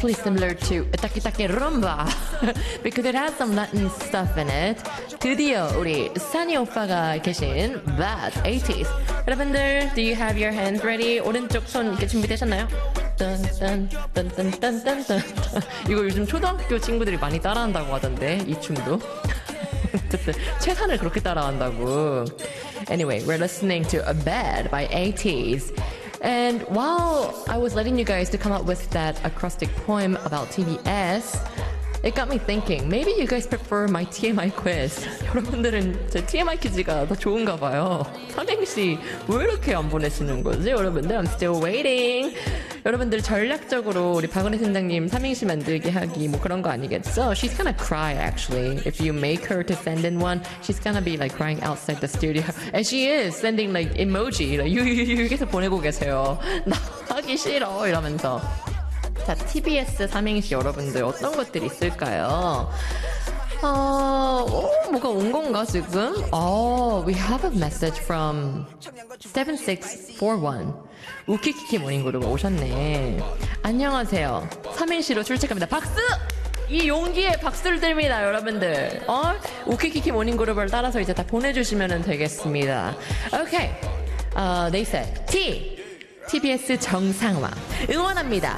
actually similar to Taki Taki Rumba because it has some Latin stuff in it. 드디어 우리 사니 오빠가 계신 that 80s. 여러분들, do you have your hands ready? 오른쪽 손 이렇게 준비되셨나요? 딴딴딴딴딴딴딴. 이거 요즘 초등학교 친구들이 많이 따라한다고 하던데 이 춤도. 최선을 그렇게 따라한다고. Anyway, we're listening to A Bed by 80s. And while I was letting you guys to come up with that acrostic poem about TBS, it got me thinking, maybe you guys prefer my TMI quiz. 여러분들은 제 TMI 퀴즈가 더 좋은가 봐요. 삼행시 왜 이렇게 안 보내시는 거지? 여러분들, I'm still waiting. 여러분들 전략적으로 우리 박은혜 팀장님 삼행시 만들게 하기 뭐 그런 거 아니겠죠? She's gonna cry actually. If you make her to send in one, she's gonna be like crying outside the studio. And she is sending like emoji. Like, you 계속 보내고 계세요. 나 하기 싫어 이러면서. 자, TBS 삼행시 여러분들 어떤 것들이 있을까요? 뭐가 온 건가 지금? We have a message from 7641. 우키키키 모닝그룹 오셨네. 안녕하세요. 삼행시로 출첵합니다. 박수! 이 용기에 박수를 드립니다, 여러분들. 우키키키 모닝그룹을 따라서 이제 다 보내주시면 되겠습니다. Okay. They said TBS 정상화 응원합니다.